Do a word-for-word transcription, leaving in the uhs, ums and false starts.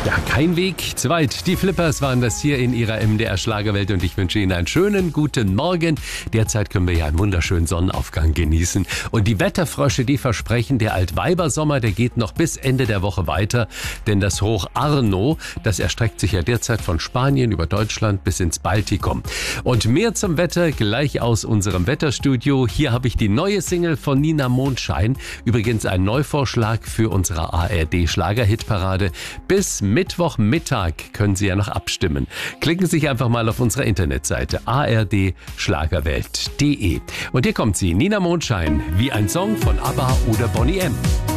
Ja, kein Weg zu weit. Die Flippers waren das hier in ihrer M D R Schlagerwelt und ich wünsche Ihnen einen schönen guten Morgen. Derzeit können wir ja einen wunderschönen Sonnenaufgang genießen. Und die Wetterfrösche, die versprechen, der Altweibersommer, der geht noch bis Ende der Woche weiter. Denn das Hoch Arno, das erstreckt sich ja derzeit von Spanien über Deutschland bis ins Baltikum. Und mehr zum Wetter gleich aus unserem Wetterstudio. Hier habe ich die neue Single von Nina Mondschein. Übrigens ein Neuvorschlag für unsere A R D Schlagerhitparade. Bis Mittwochmittag können Sie ja noch abstimmen. Klicken Sie sich einfach mal auf unserer Internetseite a r d schlagerwelt punkt d e. Und hier kommt sie, Nina Mondschein, wie ein Song von ABBA oder Boney M.